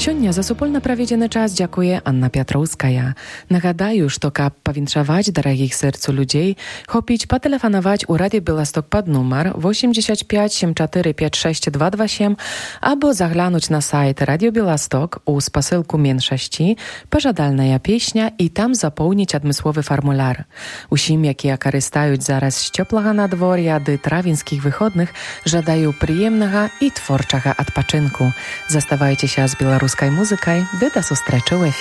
Сёння за супольна праведзены час дзякуе Анна Пятроўская. Нагадаю, што каб павіншаваць дарагіх сэрцу людзей, хопіць патэлефанаваць у Радіё Беласток пад нумар 85 74 56 227 або заглянуць на сайт Радіё Беласток у спасылку меншасці «Пажадальная песня» і там запоўніць адмысловы фармуляр. Усім, якія карыстаюць зараз з цёплага надвор'я ды травеньскіх выходных, жадаю прыемнага і творчага адпачынку. Заставайцеся з беларускай музыкай, ды да сустрэчы ў эфіры.